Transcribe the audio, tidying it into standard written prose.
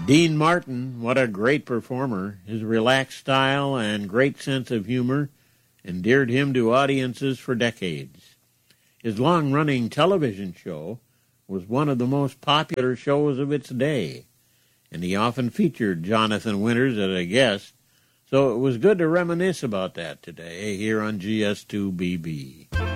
Dean Martin, what a great performer. His relaxed style and great sense of humor endeared him to audiences for decades. His long-running television show was one of the most popular shows of its day, and he often featured Jonathan Winters as a guest, so it was good to reminisce about that today here on GS2BB.